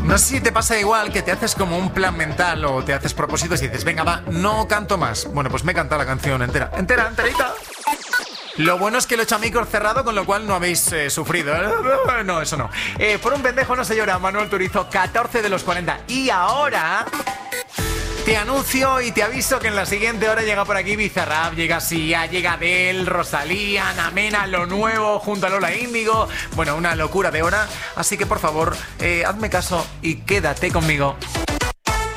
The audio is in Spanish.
No sé si te pasa igual que te haces como un plan mental o te haces propósitos y dices, venga, va, no canto más. Bueno, pues me he cantado la canción entera. Enterita. Lo bueno es que lo he hecho a micro cerrado, con lo cual no habéis sufrido. No, eso no. Por un pendejo no se llora, Manuel Turizo, 14 de los 40. Y ahora te anuncio y te aviso que en la siguiente hora llega por aquí Bizarrap, llega Sia, llega Adele, Rosalía, Ana Mena, lo nuevo junto a Lola Índigo. Bueno, una locura de hora. Así que por favor, hazme caso y quédate conmigo.